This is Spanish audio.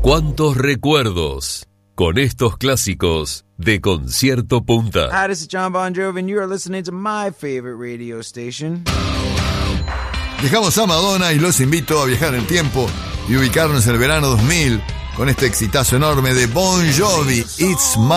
¿Cuántos recuerdos con estos clásicos de Concierto Punta? Hi, this is John Bon Jovi, and you are listening to my favorite radio station. Dejamos a Madonna y los invito a viajar en el tiempo y ubicarnos en el verano 2000 con este exitazo enorme de Bon Jovi, It's My